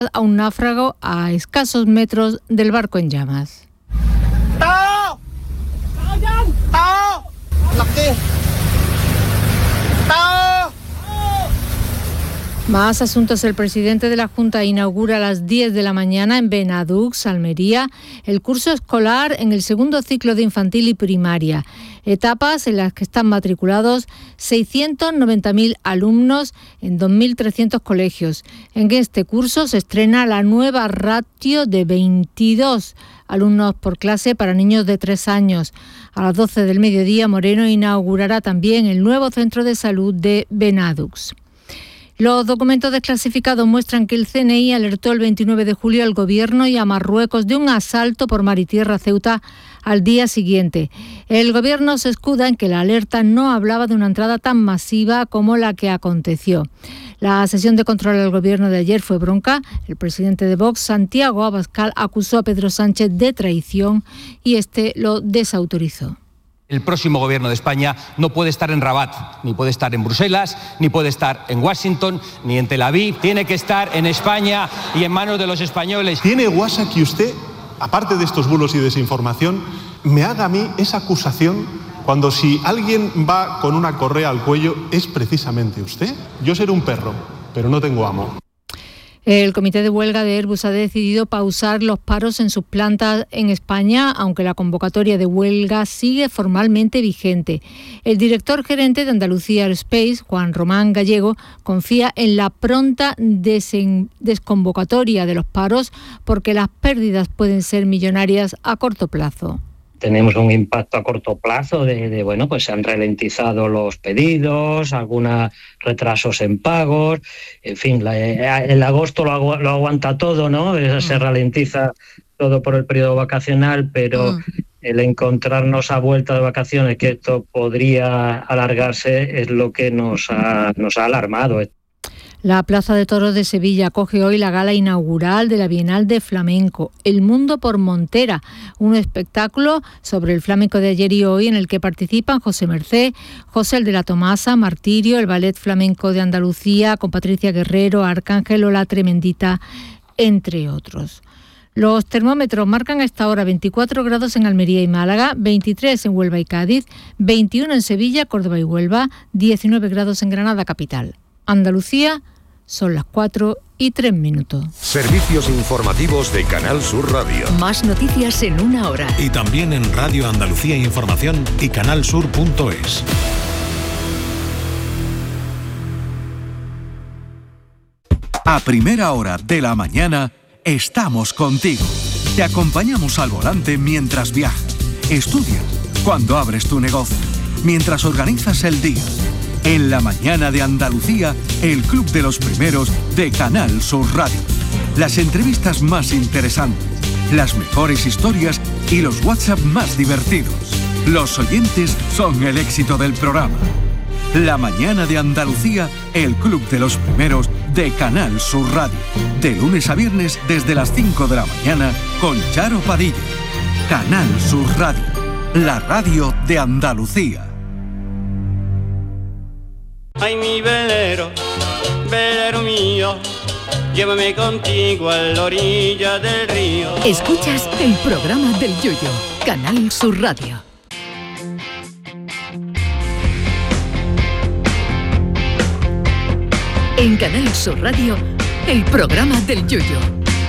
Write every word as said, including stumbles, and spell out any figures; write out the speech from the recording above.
a un náufrago a escasos metros del barco en llamas. ¡Tao! ¡Tao! ¡Tao! Más asuntos. El presidente de la Junta inaugura a las diez de la mañana en Benadux, Almería, el curso escolar en el segundo ciclo de infantil y primaria. Etapas en las que están matriculados seiscientos noventa mil alumnos en dos mil trescientos colegios. En este curso se estrena la nueva ratio de veintidós alumnos por clase para niños de tres años. A las doce del mediodía, Moreno inaugurará también el nuevo centro de salud de Benadux. Los documentos desclasificados muestran que el C N I alertó el veintinueve de julio al Gobierno y a Marruecos de un asalto por mar y tierra a Ceuta al día siguiente. El Gobierno se escuda en que la alerta no hablaba de una entrada tan masiva como la que aconteció. La sesión de control al Gobierno de ayer fue bronca. El presidente de Vox, Santiago Abascal, acusó a Pedro Sánchez de traición y este lo desautorizó. El próximo gobierno de España no puede estar en Rabat, ni puede estar en Bruselas, ni puede estar en Washington, ni en Tel Aviv. Tiene que estar en España y en manos de los españoles. ¿Tiene guasa que usted, aparte de estos bulos y desinformación, me haga a mí esa acusación cuando si alguien va con una correa al cuello es precisamente usted? Yo seré un perro, pero no tengo amo. El comité de huelga de Airbus ha decidido pausar los paros en sus plantas en España, aunque la convocatoria de huelga sigue formalmente vigente. El director gerente de Andalucía Aerospace, Juan Román Gallego, confía en la pronta desen- desconvocatoria de los paros porque las pérdidas pueden ser millonarias a corto plazo. Tenemos un impacto a corto plazo de, de, bueno, pues se han ralentizado los pedidos, algunos retrasos en pagos, en fin, la, el agosto lo, agu- lo aguanta todo, ¿no? Se ralentiza todo por el periodo vacacional, pero mm. el encontrarnos a vuelta de vacaciones, que esto podría alargarse, es lo que nos ha, nos ha alarmado. La Plaza de Toros de Sevilla acoge hoy la gala inaugural de la Bienal de Flamenco, El Mundo por Montera, un espectáculo sobre el flamenco de ayer y hoy en el que participan José Mercé, José el de la Tomasa, Martirio, el Ballet Flamenco de Andalucía, con Patricia Guerrero, Arcángel o La Tremendita, entre otros. Los termómetros marcan a esta hora veinticuatro grados en Almería y Málaga, veintitrés en Huelva y Cádiz, veintiuno en Sevilla, Córdoba y Huelva, diecinueve grados en Granada capital. Andalucía, son las cuatro y tres minutos. Servicios informativos de Canal Sur Radio. Más noticias en una hora. Y también en Radio Andalucía Información y canalsur punto es. A primera hora de la mañana estamos contigo. Te acompañamos al volante mientras viajas, estudias, cuando abres tu negocio, mientras organizas el día. En la mañana de Andalucía, el Club de los Primeros de Canal Sur Radio. Las entrevistas más interesantes, las mejores historias y los WhatsApp más divertidos. Los oyentes son el éxito del programa. La mañana de Andalucía, el Club de los Primeros de Canal Sur Radio. De lunes a viernes desde las cinco de la mañana con Charo Padilla. Canal Sur Radio, la radio de Andalucía. Ay, mi velero, velero mío, llévame contigo a la orilla del río. Escuchas el programa del Yoyo, Canal Sur Radio. En Canal Sur Radio, el programa del Yoyo.